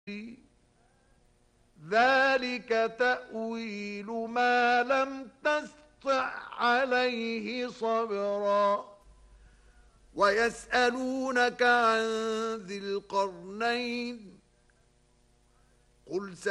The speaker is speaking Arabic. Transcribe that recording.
ذلك تأويل ما لم تسطع عليه صبرا ويسألونك عن ذي القرنين قل